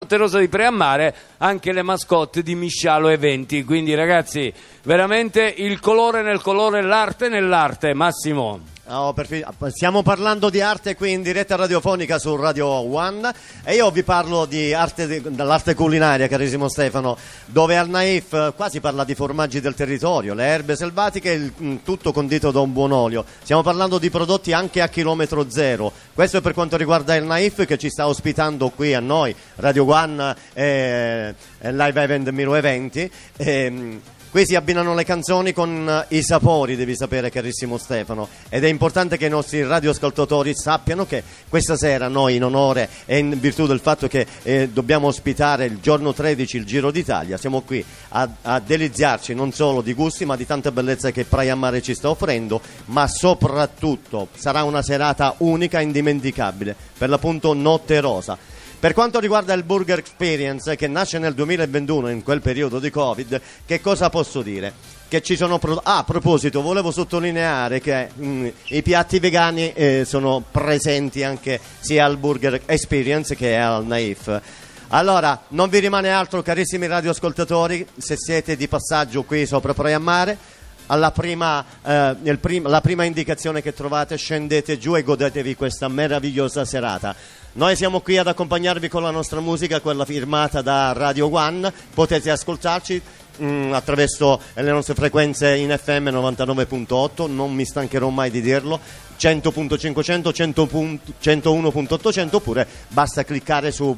Notte Rosa di Preammare anche le mascotte di Miscialo Eventi. Quindi ragazzi, veramente il colore nel colore, l'arte nell'arte. Massimo. Oh, stiamo parlando di arte qui in diretta radiofonica su Radio One e io vi parlo di arte, dell'arte culinaria, carissimo Stefano, dove al Naif qua si parla di formaggi del territorio, le erbe selvatiche, tutto condito da un buon olio. Stiamo parlando di prodotti anche a chilometro zero. Questo è per quanto riguarda il Naif, che ci sta ospitando qui a noi, Radio One Live Event Miro Eventi. Qui si abbinano le canzoni con i sapori, devi sapere, carissimo Stefano, ed è importante che i nostri radioascoltatori sappiano che questa sera noi, in onore e in virtù del fatto che dobbiamo ospitare il giorno 13 il Giro d'Italia, siamo qui a deliziarci non solo di gusti ma di tante bellezze che Praia Mare ci sta offrendo, ma soprattutto sarà una serata unica e indimenticabile, per l'appunto Notte Rosa. Per quanto riguarda il Burger Experience, che nasce nel 2021, in quel periodo di Covid, che cosa posso dire? Che ci sono a proposito, volevo sottolineare che i piatti vegani sono presenti anche sia al Burger Experience che al Naif. Allora, non vi rimane altro, carissimi radioascoltatori, se siete di passaggio qui sopra Praia Mare, la prima indicazione che trovate, scendete giù e godetevi questa meravigliosa serata. Noi siamo qui ad accompagnarvi con la nostra musica, quella firmata da Radio One. Potete ascoltarci attraverso le nostre frequenze in FM 99.8, non mi stancherò mai di dirlo, 100.500, 101.800, oppure basta cliccare su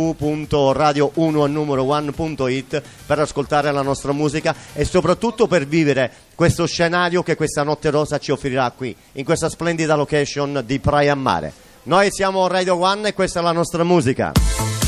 www.radio1.it per ascoltare la nostra musica e soprattutto per vivere questo scenario che questa Notte Rosa ci offrirà qui, in questa splendida location di Praia Mare. Noi siamo Radio One e questa è la nostra musica.